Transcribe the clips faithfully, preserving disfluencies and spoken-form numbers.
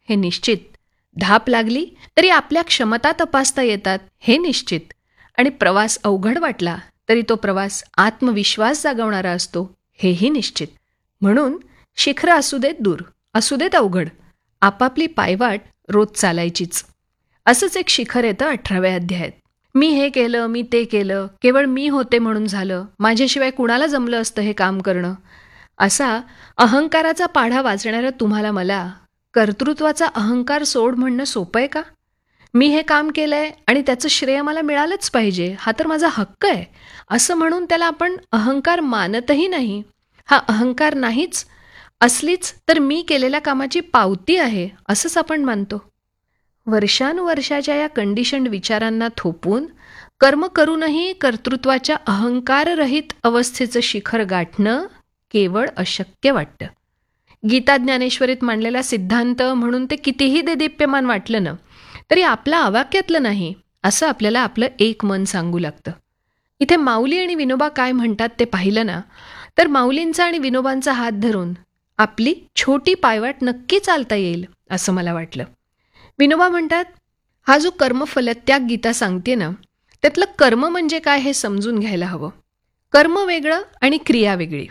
हे निश्चित. धाप लागली तरी आपल्या क्षमता तपासता येतात हे निश्चित. आणि प्रवास अवघड वाटला तरी तो प्रवास आत्मविश्वास जागवणारा असतो हेही निश्चित. म्हणून शिखरं असू देत दूर, असू देत अवघड, आपापली पायवाट रोज चालायचीच. असंच एक शिखर येतं अठराव्या अध्यायात. मी हे केलं, मी ते केलं, केवळ मी होते म्हणून झालं, माझ्याशिवाय कुणाला जमलं असतं हे काम करणं. असा अहंकाराचा पाढा वाचणाऱ्या तुम्हाला मला कर्तृत्वाचा अहंकार सोड म्हणणं सोपं आहे का? मी हे काम केलंय आणि त्याचं श्रेय मला मिळालंच पाहिजे, हा तर माझा हक्क आहे, असं म्हणून त्याला आपण अहंकार मानतही नाही. हा अहंकार नाहीच, असलीच तर मी केलेल्या कामाची पावती आहे असंच आपण मानतो. वर्षानुवर्षाच्या या कंडिशन्ड विचारांना थोपून कर्म करूनही कर्तृत्वाच्या अहंकाररहित अवस्थेचं शिखर गाठणं केवळ अशक्य वाटतं. गीता ज्ञानेश्वरीत मांडलेला सिद्धांत म्हणून ते कितीही देदीप्यमान वाटलं ना तरी आपला आवाक्यातलं नाही असं आपल्याला आपलं एक मन सांगू लागतं. इथे माऊली आणि विनोबा काय म्हणतात ते पाहिलं ना तर माऊलींचा आणि विनोबांचा हात धरून आपली छोटी पायवाट नक्की चालता येईल असं मला वाटलं. विनोबा म्हणतात, हा जो कर्मफलत्याग गीता सांगते ना त्यातलं कर्म म्हणजे काय हे समजून घ्यायला हवं. कर्म वेगळं आणि क्रिया वेगळी.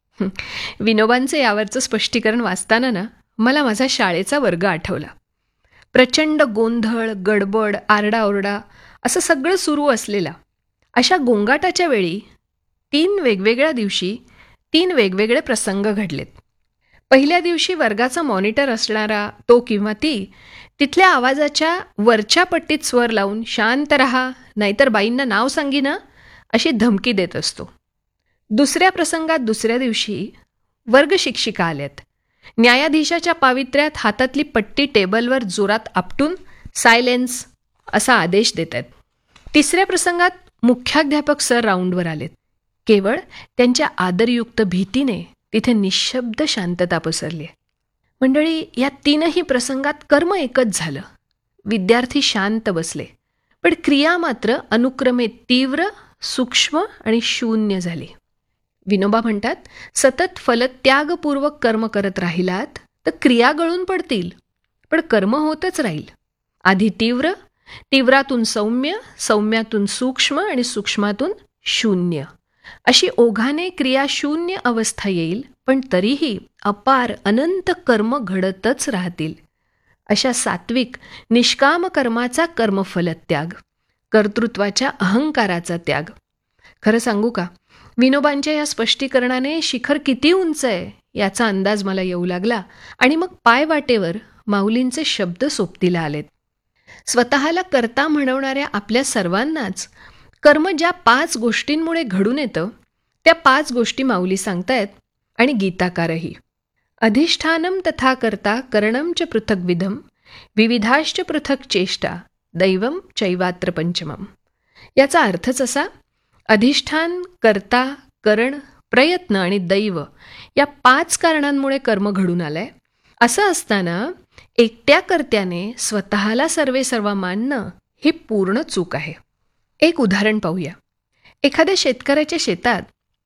विनोबांचं यावरचं स्पष्टीकरण वाचताना ना मला माझा शाळेचा वर्ग आठवला. प्रचंड गोंधळ, गडबड, आरडाओरडा असं सगळं सुरू असलेला. अशा गोंगाटाच्या वेळी तीन वेगवेगळ्या दिवशी तीन वेगवेगळे प्रसंग घडलेत. पहिल्या दिवशी वर्गाचा मॉनिटर असणारा तो किंवा ती तिथल्या आवाजाच्या वरच्या पट्टीत स्वर लावून शांत रहा नाहीतर बाईंना नाव सांगी ना अशी धमकी देत असतो. दुसऱ्या प्रसंगात दुसऱ्या दिवशी वर्ग शिक्षिका आल्यात. न्यायाधीशाच्या पावित्र्यात हातातली पट्टी टेबलवर जोरात आपटून सायलेन्स असा आदेश देत आहेत. तिसऱ्या प्रसंगात मुख्याध्यापक सर राऊंडवर आलेत. केवळ त्यांच्या आदरयुक्त भीतीने तिथे निशब्द शांतता पसरली. मंडळी, या तीनही प्रसंगात कर्म एकच झालं. विद्यार्थी शांत बसले, पण क्रिया मात्र अनुक्रमे तीव्र, सूक्ष्म आणि शून्य झाली. विनोबा म्हणतात, सतत फलत्यागपूर्वक कर्म करत राहिलात तर क्रिया गळून पडतील, पण कर्म होतच राहील. आधी तीव्र, तीव्रातून सौम्य, सौम्यातून सूक्ष्म आणि सूक्ष्मातून शून्य अशी ओघाने क्रिया शून्य अवस्था येईल, पण तरीही अपार अनंत कर्म घडतच राहतील. अशा सात्विक निष्काम कर्माचा कर्मफलत्याग, कर्तृत्वाच्या अहंकाराचा त्याग. खरं सांगू का, विनोबांच्या या स्पष्टीकरणाने शिखर किती उंच आहे याचा अंदाज मला येऊ लागला आणि मग पायवाटेवर माऊलींचे शब्द सोबतीला आलेत. स्वतःला कर्ता म्हणवणाऱ्या आपल्या सर्वांनाच कर्म ज्या पाच गोष्टींमुळे घडून येतं त्या पाच गोष्टी माऊली सांगतायत आणि गीताकारही. अधिष्ठानम तथा कर्ता करणम च पृथग्विधम विविधाश्च पृथक चेष्टा दैवम चैवात्र पंचमम. याचा अर्थच असा, अधिष्ठान, कर्ता, करण, प्रयत्न आणि दैव या पाच कारणांमुळे कर्म घडून आलंय. असं असताना एकट्या कर्त्याने स्वतःला सर्वे सर्व मानणं ही पूर्ण चूक आहे. एक उदाहरण पाहूया. एखाद्या शेतकऱ्याच्या शेतात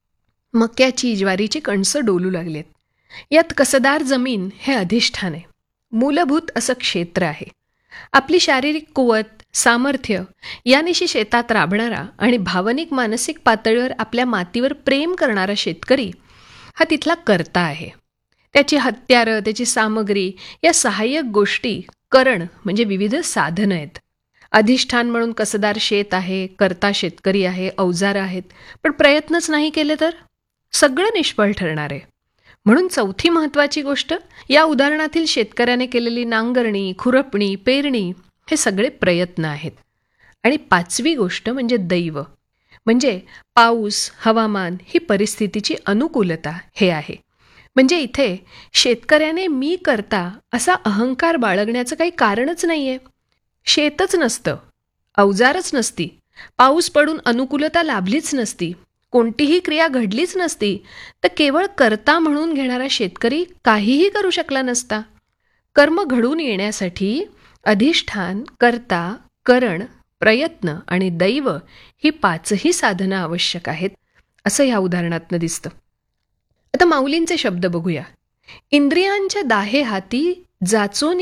मक्याची, ज्वारीची कणसं डोलू लागलेत. यात कसदार जमीन हे अधिष्ठान आहे, मूलभूत असं क्षेत्र आहे. आपली शारीरिक कुवत, सामर्थ्य यानिशी शेतात राबणारा आणि भावनिक मानसिक पातळीवर आपल्या मातीवर प्रेम करणारा शेतकरी हा तिथला कर्ता आहे. त्याची हत्यारं, त्याची सामग्री या सहाय्यक गोष्टी करण म्हणजे विविध साधनं आहेत. अधिष्ठान म्हणून कसदार शेत आहे, कर्ता शेतकरी आहे, अवजारं आहेत, पण प्रयत्नच नाही केले तर सगळं निष्फळ ठरणार आहे. म्हणून चौथी महत्त्वाची गोष्ट, या उदाहरणातील शेतकऱ्याने केलेली नांगरणी, खुरपणी, पेरणी हे सगळे प्रयत्न आहेत. आणि पाचवी गोष्ट म्हणजे दैव, म्हणजे पाऊस, हवामान ही परिस्थितीची अनुकूलता हे आहे. म्हणजे इथे शेतकऱ्याने मी करता असा अहंकार बाळगण्याचं काही कारणच नाही आहे. शेतच नसतं, अवजारच नसती, पाऊस पडून अनुकूलता लाभलीच नसती, कोणतीही क्रिया घडलीच नसती, तर केवळ कर्ता म्हणून घेणारा शेतकरी काहीही करू शकला नसता. कर्म घडून येण्यासाठी अधिष्ठान, कर्ता, करण, प्रयत्न आणि दैव ही पाचही साधनं आवश्यक आहेत असं या उदाहरणातनं दिसतं. आता माऊलींचे शब्द बघूया. इंद्रियांच्या दाहे हाती जाचून